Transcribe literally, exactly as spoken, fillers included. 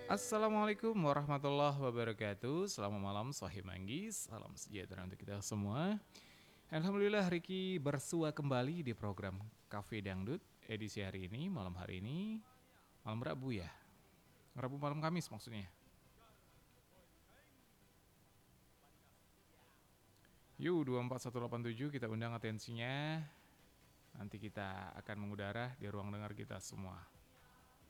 Assalamualaikum warahmatullahi wabarakatuh. Selamat malam Sohib Manggis. Salam sejahtera untuk kita semua. Alhamdulillah Riki bersua kembali di program Cafe Dangdut edisi hari ini, malam hari ini, malam Rabu ya. Rabu malam Kamis maksudnya. Yu dua empat satu delapan tujuh kita undang atensinya. Nanti kita akan mengudara di ruang dengar kita semua.